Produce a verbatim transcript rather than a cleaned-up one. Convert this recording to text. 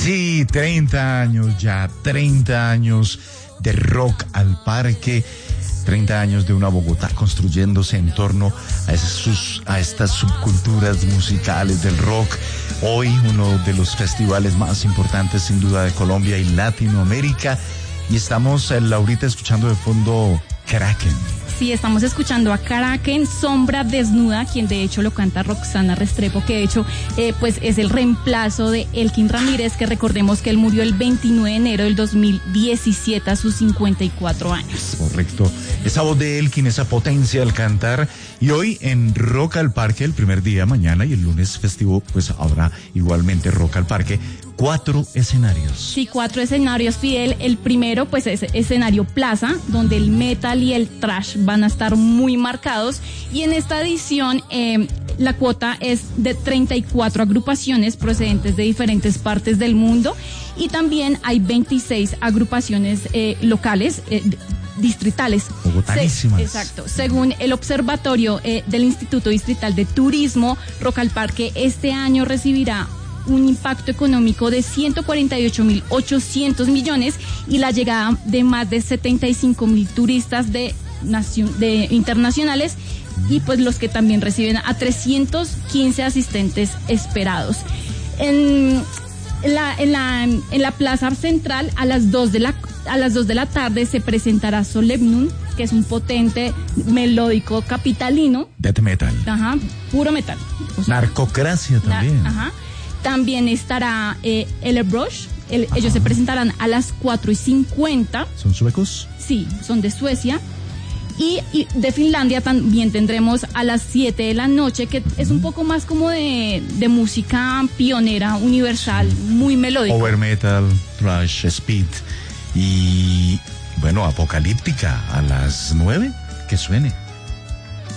Sí, treinta años ya, treinta años de Rock al Parque, treinta años de una Bogotá construyéndose en torno a, esos, a estas subculturas musicales del rock. Hoy uno de los festivales más importantes sin duda de Colombia y Latinoamérica. Y estamos, eh, Laurita, escuchando de fondo Kraken. Sí, estamos escuchando a Kraken, Sombra Desnuda, quien de hecho lo canta Roxana Restrepo, que de hecho eh, pues es el reemplazo de Elkin Ramírez, que recordemos que él murió el veintinueve de enero del dos mil diecisiete a sus cincuenta y cuatro años. Correcto. Esa voz de Elkin, esa potencia al cantar. Y hoy en Rock al Parque, el primer día, mañana y el lunes festivo, pues habrá igualmente Rock al Parque. Cuatro escenarios. Sí, cuatro escenarios, Fidel. El primero, pues, es escenario plaza, donde el metal y el thrash van a estar muy marcados. Y en esta edición, eh, la cuota es de treinta y cuatro agrupaciones procedentes de diferentes partes del mundo. Y también hay veintiséis agrupaciones eh, locales, eh, distritales. Bogotanísimas. Se, exacto. Según el observatorio eh, del Instituto Distrital de Turismo, Rock al Parque este año recibirá un impacto económico de ciento cuarenta y ocho mil ochocientos millones y la llegada de más de setenta y cinco mil turistas de, nacion, de internacionales y pues los que también reciben a trescientos quince asistentes esperados. En la, en la, en la plaza central a las dos de la a las dos de la tarde se presentará Solemnum, que es un potente melódico capitalino. Death metal. Ajá, puro metal. O sea, Narcocracia también. Na, ajá. También estará eh, Elebrush. El, ellos se presentarán a las cuatro y cincuenta. ¿Son suecos? Sí, son de Suecia. Y, y de Finlandia también tendremos a las siete de la noche, que es un poco más como de, de música pionera, universal, muy melódica. Power metal, thrash, speed y, bueno, apocalíptica a las nueve. Que suene.